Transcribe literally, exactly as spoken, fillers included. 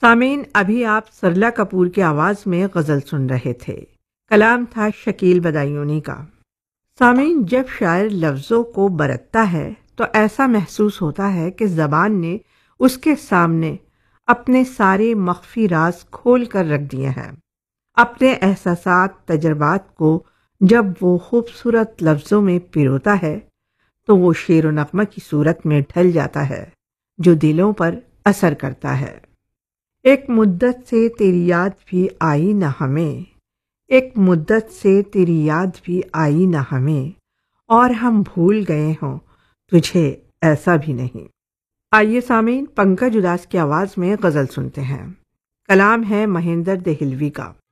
सामीन, अभी आप सरला कपूर की आवाज में गजल सुन रहे थे। कलाम था शकील बदायूनी का। सामीन, जब शायर लफ्जों को बरतता है तो ऐसा महसूस होता है कि जबान ने उसके सामने अपने सारे मख्फी राज खोल कर रख दिए हैं। अपने एहसासात तजर्बात को जब वो खूबसूरत लफ्जों में पिरोता है तो वो शेर व नगमा की सूरत में ढल जाता है जो दिलों पर असर करता है। एक मुद्दत से तेरी याद भी आई न हमें, एक मुद्दत से तेरी याद भी आई न हमें, और हम भूल गए हों तुझे ऐसा भी नहीं। आइए सामीन, पंकज उदास की आवाज में गजल सुनते हैं। कलाम है महेंद्र देहलवी का।